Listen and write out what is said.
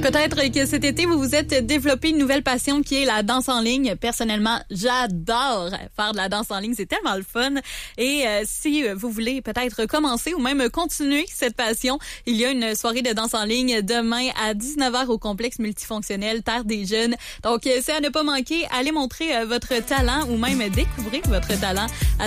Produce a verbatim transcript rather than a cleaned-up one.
Peut-être que cet été, vous vous êtes développé une nouvelle passion qui est la danse en ligne. Personnellement, j'adore faire de la danse en ligne. C'est tellement le fun. Et euh, si vous voulez peut-être commencer ou même continuer cette passion, il y a une soirée de danse en ligne demain à dix-neuf heures au complexe multifonctionnel Terre des Jeunes. Donc, c'est à ne pas manquer. Allez montrer euh, votre talent ou même découvrir votre talent